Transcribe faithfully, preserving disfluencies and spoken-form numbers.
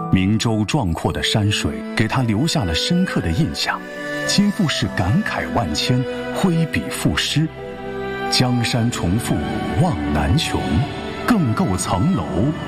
明州壮阔的山水给他留下了深刻的印象，金富士感慨万千，挥笔赋诗：江山重复望南穷，更构层楼